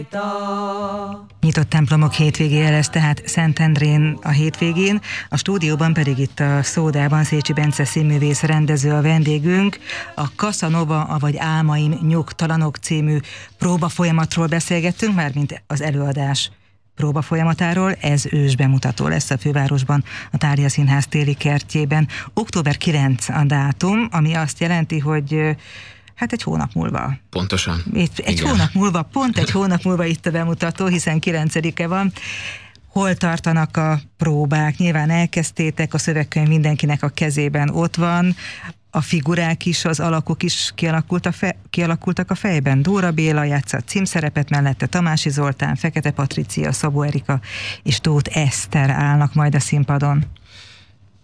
Nyitott templomok hétvégéje lesz tehát Szentendrén a hétvégén, a stúdióban pedig itt a Szódában Szécsi Bence színművész rendező a vendégünk. A Casanova, avagy Álmaim nyugtalanok című próbafolyamatról beszélgettünk, mármint az előadás próbafolyamatáról. Ez ősbemutató lesz a fővárosban, a Thália Színház téli kertjében. Október 9 a dátum, ami azt jelenti, hogy hát egy hónap múlva. Pontosan. Egy hónap múlva, pont egy hónap múlva itt a bemutató, hiszen 9-e van. Hol tartanak a próbák? Nyilván elkezdtétek, a szövegkönyv mindenkinek a kezében ott van, a figurák is, az alakok is kialakultak a fejben. Dóra Béla játsza a címszerepet, mellette Tamási Zoltán, Fekete Patricia, Szabó Erika és Tóth Eszter állnak majd a színpadon.